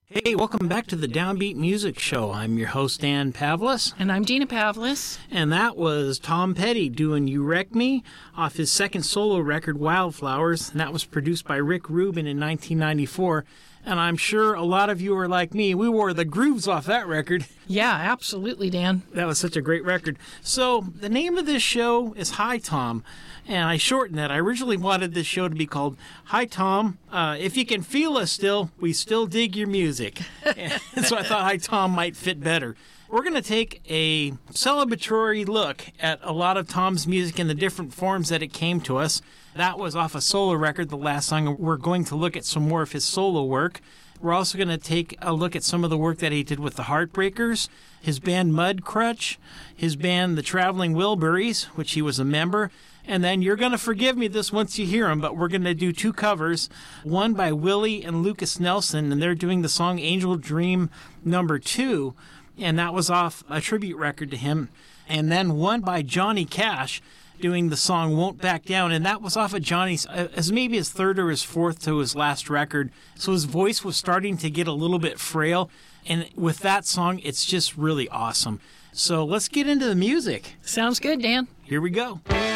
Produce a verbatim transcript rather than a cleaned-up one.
Hey, welcome back to the Downbeat Music Show. I'm your host, Dan Pavlis. And I'm Gina Pavlis. And that was Tom Petty doing You Wreck Me off his second solo record, Wildflowers. And that was produced by Rick Rubin in nineteen ninety-four. And I'm sure a lot of you are like me. We wore the grooves off that record. Yeah, absolutely, Dan. That was such a great record. So the name of this show is Hi, Tom. And I shortened that. I originally wanted this show to be called Hi, Tom. Uh, if you can feel us still, we still dig your music. And so I thought Hi, Tom might fit better. We're going to take a celebratory look at a lot of Tom's music in the different forms that it came to us. That was off a solo record, the last song. We're going to look at some more of his solo work. We're also going to take a look at some of the work that he did with the Heartbreakers, his band Mudcrutch, his band The Traveling Wilburys, which he was a member. And then you're going to forgive me this once you hear them, but we're going to do two covers, one by Willie and Lucas Nelson, and they're doing the song Angel Dream number two, and that was off a tribute record to him. And then one by Johnny Cash doing the song Won't Back Down, and that was off of Johnny's, uh, as maybe his third or his fourth to his last record. So his voice was starting to get a little bit frail, and with that song, it's just really awesome. So let's get into the music. Sounds good, Dan. Here we go.